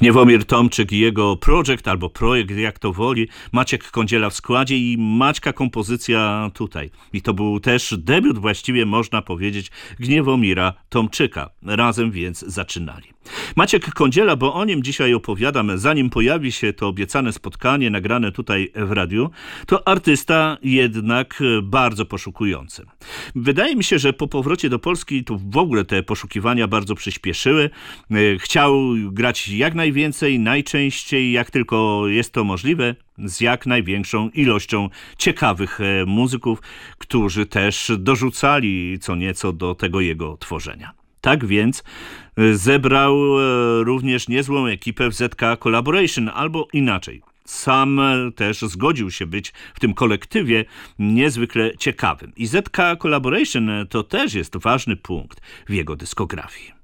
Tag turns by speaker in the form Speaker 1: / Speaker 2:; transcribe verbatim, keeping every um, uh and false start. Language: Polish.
Speaker 1: Gniewomir Tomczyk i jego projekt, albo projekt, jak to woli, Maciek Kądziela w składzie i Maćka kompozycja tutaj. I to był też debiut, właściwie można powiedzieć, Gniewomira Tomczyka. Razem więc zaczynali. Maciek Kądziela, bo o nim dzisiaj opowiadam, zanim pojawi się to obiecane spotkanie nagrane tutaj w radiu, to artysta jednak bardzo poszukujący. Wydaje mi się, że po powrocie do Polski to w ogóle te poszukiwania bardzo przyspieszyły. Chciał grać jak najwięcej, najczęściej, jak tylko jest to możliwe, z jak największą ilością ciekawych muzyków, którzy też dorzucali co nieco do tego jego tworzenia. Tak więc zebrał również niezłą ekipę w Z K Collaboration, albo inaczej. Sam też zgodził się być w tym kolektywie niezwykle ciekawym. I Z K Collaboration to też jest ważny punkt w jego dyskografii.